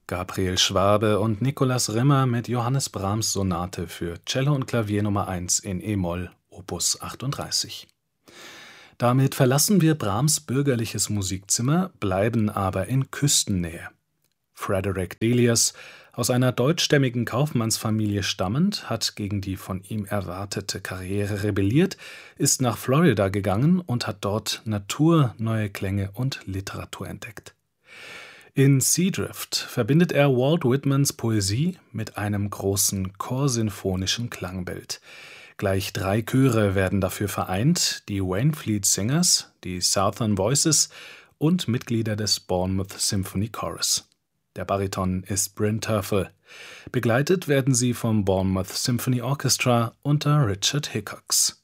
Gabriel Schwabe und Nikolaus Rimmer mit Johannes Brahms Sonate für Cello und Klavier Nummer 1 in e-Moll, Opus 38. Damit verlassen wir Brahms bürgerliches Musikzimmer, bleiben aber in Küstennähe. Frederick Delius, aus einer deutschstämmigen Kaufmannsfamilie stammend, hat gegen die von ihm erwartete Karriere rebelliert, ist nach Florida gegangen und hat dort Natur, neue Klänge und Literatur entdeckt. In Seadrift verbindet er Walt Whitmans Poesie mit einem großen chorsinfonischen Klangbild. Gleich 3 Chöre werden dafür vereint, die Waynflete Singers, die Southern Voices und Mitglieder des Bournemouth Symphony Chorus. Der Bariton ist Bryn Terfel. Begleitet werden sie vom Bournemouth Symphony Orchestra unter Richard Hickox.